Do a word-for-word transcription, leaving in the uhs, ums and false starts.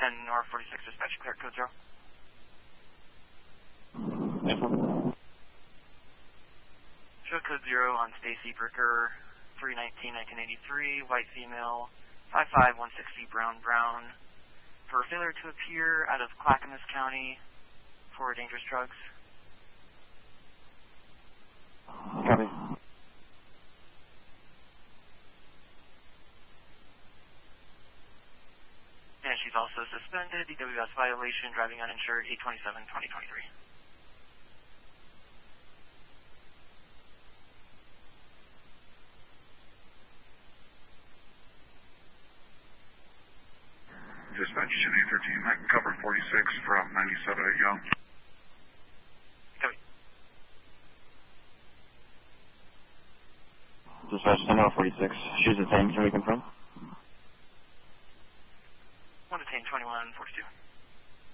ten North forty-six, dispatch, clear code zero. Show code zero on Stacy Bricker, three nineteen nineteen eighty-three, white female, five five one sixty, brown brown, for failure to appear out of Clackamas County for dangerous drugs. Copy. And she's also suspended, D W S violation, driving uninsured, eight twenty-seven twenty twenty-three. Dispatch City thirteen, I can cover forty-six from ninety-seven at Young. Copy. Dispatch ten North forty-six, she's detained, can we confirm? one detained, twenty-one forty-two.